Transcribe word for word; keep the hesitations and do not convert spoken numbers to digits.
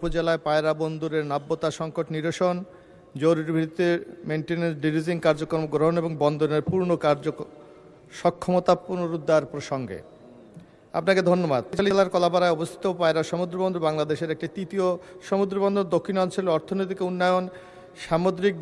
উপজেলায় পায়রা বন্দরের নাব্যতা সংকট নিরসন, জরুরি ভিত্তিতে মেইনটেন্যান্স ডিরিজিং কার্যক্রম গ্রহণ এবং বন্দরের পূর্ণ কার্য সক্ষমতা পুনরুদ্ধার প্রসঙ্গে। আপনাকে ধন্যবাদ। জেলার কলাপাড়ায় অবস্থিত পায়রা সমুদ্রবন্দর বাংলাদেশের একটি তৃতীয় সমুদ্রবন্দর, দক্ষিণাঞ্চলের অর্থনৈতিক উন্নয়ন, সামুদ্রিক